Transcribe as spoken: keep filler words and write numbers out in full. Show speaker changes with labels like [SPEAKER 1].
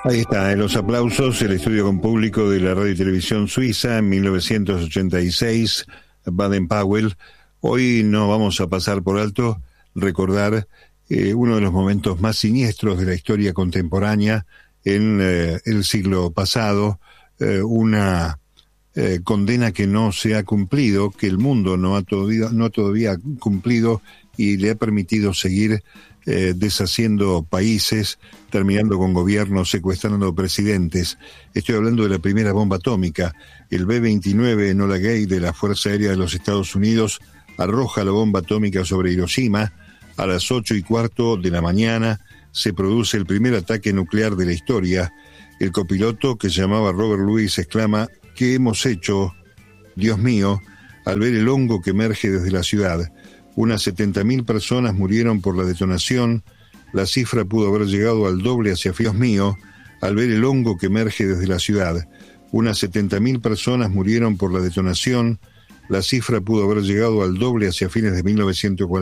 [SPEAKER 1] Ahí está, en los aplausos, el estudio con público de la radio y televisión suiza en mil novecientos ochenta y seis, Baden-Powell. Hoy no vamos a pasar por alto recordar eh, uno de los momentos más siniestros de la historia contemporánea en eh, el siglo pasado, eh, una eh, condena que no se ha cumplido, que el mundo no ha todavía, no todavía cumplido y le ha permitido seguir Eh, deshaciendo países, terminando con gobiernos, secuestrando presidentes. Estoy hablando de la primera bomba atómica. El B veintinueve Enola Gay de la Fuerza Aérea de los Estados Unidos arroja la bomba atómica sobre Hiroshima. A las ocho y cuarto de la mañana se produce el primer ataque nuclear de la historia. El copiloto, que se llamaba Robert Lewis, exclama: ¿qué hemos hecho, Dios mío?, al ver el hongo que emerge desde la ciudad. Unas setenta mil personas murieron por la detonación. La cifra pudo haber llegado al doble hacia Dios mío, al ver el hongo que emerge desde la ciudad. Unas setenta mil personas murieron por la detonación. La cifra pudo haber llegado al doble hacia fines de mil novecientos cuarenta.